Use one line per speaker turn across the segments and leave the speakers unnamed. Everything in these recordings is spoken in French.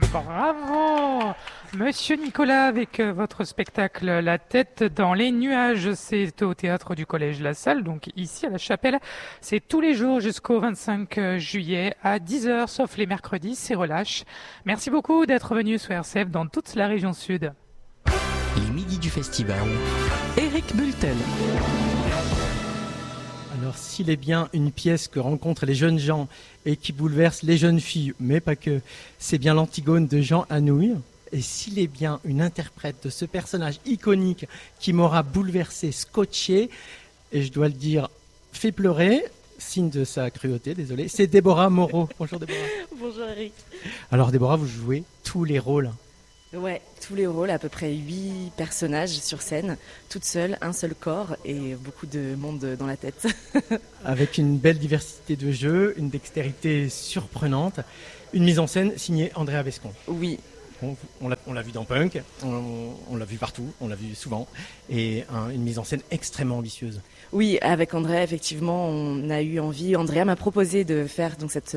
Bravo, Monsieur Nicolas, avec votre spectacle La tête dans les nuages. C'est au théâtre du Collège La Salle, donc ici à la Chapelle. C'est tous les jours jusqu'au 25 juillet à 10h, sauf les mercredis, c'est relâche. Merci beaucoup d'être venu sur RCF dans toute la région sud.
Les midis du festival.
Éric Bultel.
Alors, s'il est bien une pièce que rencontrent les jeunes gens et qui bouleverse les jeunes filles, mais pas que, c'est bien l'Antigone de Jean Anouilh. Et s'il est bien une interprète de ce personnage iconique qui m'aura bouleversé, scotché, et je dois le dire, fait pleurer, signe de sa cruauté, désolé, c'est Déborah Moreau. Bonjour Déborah.
Bonjour Eric.
Alors Déborah, vous jouez tous les rôles.
Ouais, tous les rôles, à peu près 8 personnages sur scène, toute seule, un seul corps et beaucoup de monde dans la tête.
Avec une belle diversité de jeux, une dextérité surprenante, une mise en scène signée Andrea Vescon.
Oui.
On l'a vu dans Punk, on l'a vu partout, on l'a vu souvent, et une mise en scène extrêmement ambitieuse.
Oui, avec Andrea, effectivement, on a eu envie. Andrea m'a proposé de faire donc cette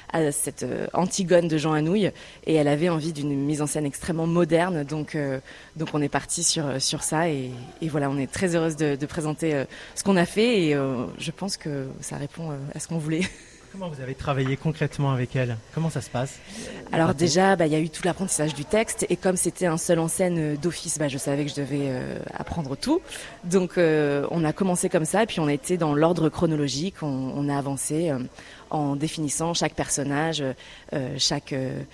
Antigone de Jean Anouilh, et elle avait envie d'une mise en scène extrêmement moderne, donc on est parti sur ça, et voilà, on est très heureuse de présenter ce qu'on a fait, et je pense que ça répond à ce qu'on voulait.
Comment vous avez travaillé concrètement avec elle ? Comment ça se passe ?
Alors déjà, il y a eu tout l'apprentissage du texte, et comme c'était un seul en scène d'office, je savais que je devais apprendre tout. Donc on a commencé comme ça, et puis on a été dans l'ordre chronologique, on a avancé en définissant chaque personnage, chaque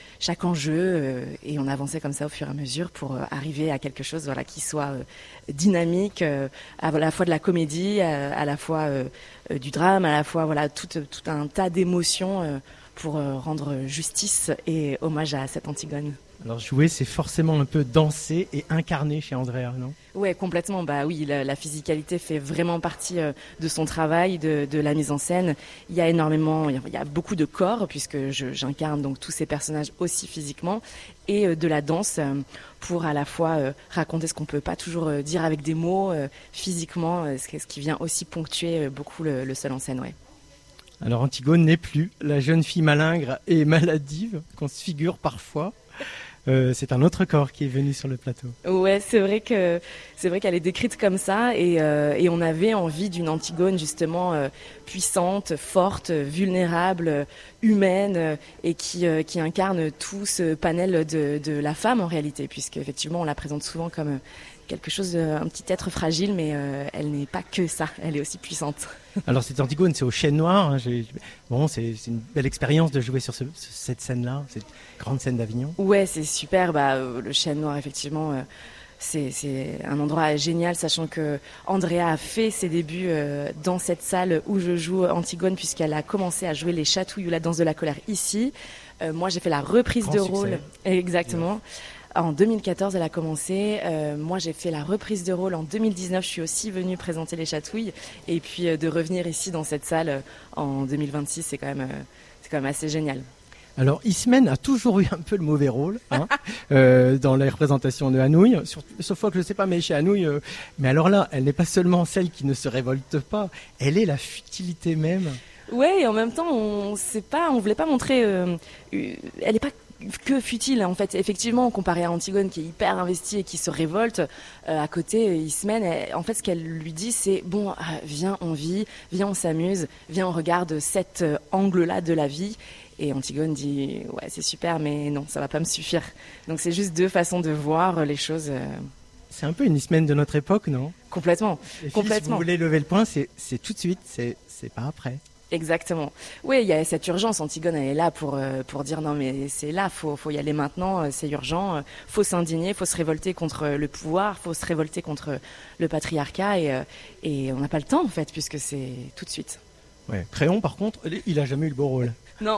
enjeu, et on a avancé comme ça au fur et à mesure pour arriver à quelque chose qui soit dynamique, à la fois de la comédie, à la fois du drame, à la fois tout un tas d'émotions pour rendre justice et hommage à cette Antigone.
Alors jouer, c'est forcément un peu danser et incarner chez Andrea, non ?
Ouais, complètement. Oui, la physicalité fait vraiment partie de son travail, de la mise en scène. Il y a beaucoup de corps puisque j'incarne donc tous ces personnages aussi physiquement, et de la danse pour à la fois raconter ce qu'on peut pas toujours dire avec des mots physiquement, ce qui vient aussi ponctuer beaucoup le seul en scène, ouais.
Alors Antigone n'est plus la jeune fille malingre et maladive qu'on se figure parfois. C'est un autre corps qui est venu sur le plateau.
Ouais, c'est vrai qu'elle est décrite comme ça, et on avait envie d'une Antigone justement puissante, forte, vulnérable, humaine, et qui incarne tout ce panel de la femme en réalité, puisque effectivement on la présente souvent comme quelque chose, un petit être fragile, mais elle n'est pas que ça, elle est aussi puissante.
Alors cette Antigone, c'est au Chêne Noir. Hein, c'est une belle expérience de jouer sur cette scène-là, cette grande scène d'Avignon.
Ouais, c'est super. Le Chêne Noir, effectivement, c'est un endroit génial, sachant que Andrea a fait ses débuts dans cette salle où je joue Antigone, puisqu'elle a commencé à jouer les Chatouilles ou la danse de la colère ici. Moi, j'ai fait la reprise de rôle. Exactement. Ouais. En 2014, elle a commencé. Moi, j'ai fait la reprise de rôle en 2019. Je suis aussi venue présenter les Chatouilles. Et puis, de revenir ici dans cette salle en 2026, c'est quand même assez génial.
Alors, Ismène a toujours eu un peu le mauvais rôle dans les représentations de Anouilh. Sauf fois que je ne sais pas, mais chez Anouilh, mais alors là, elle n'est pas seulement celle qui ne se révolte pas, elle est la futilité même.
Ouais, et en même temps, on voulait pas montrer. Elle n'est pas que futile, en fait. Effectivement, comparé à Antigone qui est hyper investie et qui se révolte, à côté, Ismène, en fait, ce qu'elle lui dit, c'est bon, viens, on vit, viens, on s'amuse, viens, on regarde cet angle-là de la vie. Et Antigone dit ouais, c'est super, mais non, ça va pas me suffire. Donc c'est juste deux façons de voir les choses.
C'est un peu une Ismène de notre époque, non ?
Complètement.
Si vous voulez lever le point, c'est tout de suite, c'est pas après.
Exactement. Oui, il y a cette urgence. Antigone, elle est là pour dire non, mais c'est là, faut y aller maintenant, c'est urgent, faut s'indigner, faut se révolter contre le pouvoir, faut se révolter contre le patriarcat, et on n'a pas le temps en fait, puisque c'est tout de suite.
Ouais. Créon, par contre, il a jamais eu le beau rôle.
Non,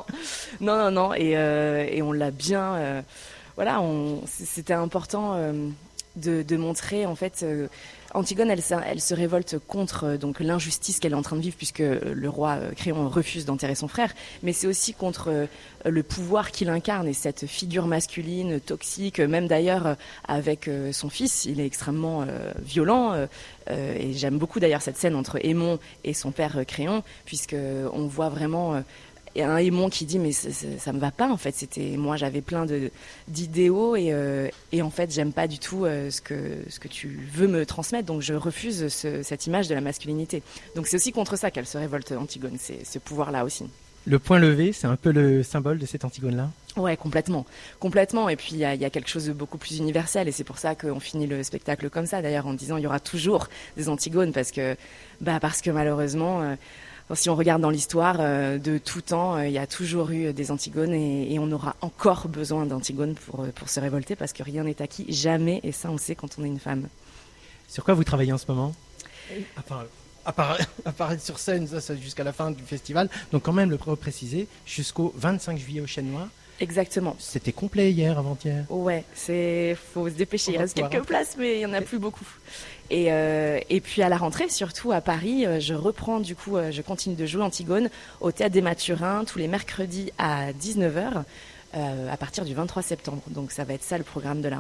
et on l'a bien. C'était important de montrer en fait. Antigone, elle se révolte contre donc l'injustice qu'elle est en train de vivre, puisque le roi Créon refuse d'enterrer son frère, mais c'est aussi contre le pouvoir qu'il incarne et cette figure masculine toxique, même d'ailleurs avec son fils, il est extrêmement violent, et j'aime beaucoup d'ailleurs cette scène entre Aimon et son père Créon, puisque on voit vraiment et un Aimon qui dit mais ça me va pas en fait. Moi j'avais plein d'idéaux et en fait j'aime pas du tout ce que tu veux me transmettre, donc je refuse cette image de la masculinité. Donc c'est aussi contre ça qu'elle se révolte, Antigone, c'est ce pouvoir-là aussi.
Le point levé, c'est un peu le symbole de cette Antigone-là?
Ouais, complètement. Et puis il y a quelque chose de beaucoup plus universel, et c'est pour ça qu'on finit le spectacle comme ça, d'ailleurs, en disant il y aura toujours des Antigones, parce que malheureusement, si on regarde dans l'histoire de tout temps, il y a toujours eu des Antigones, et on aura encore besoin d'Antigones pour se révolter, parce que rien n'est acquis, jamais, et ça on sait quand on est une femme.
Sur quoi vous travaillez en ce moment? Apparaître sur scène, ça jusqu'à la fin du festival. Donc quand même, le préciser, jusqu'au 25 juillet au Chêne Noir.
Exactement.
C'était complet hier, avant-hier.
Ouais, faut se dépêcher. Il reste quelques places, mais il y en a plus beaucoup. Et puis à la rentrée, surtout à Paris, je continue de jouer Antigone au Théâtre des Mathurins tous les mercredis à 19h à partir du 23 septembre. Donc ça va être ça le programme de la